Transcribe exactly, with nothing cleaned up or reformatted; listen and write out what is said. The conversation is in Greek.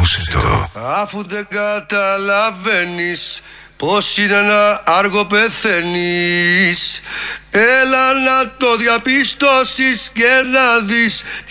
Άκουσε το. Αφού δεν καταλαβαίνεις πως είναι να άργο πεθαίνεις, έλα να το διαπιστώσεις και να δεις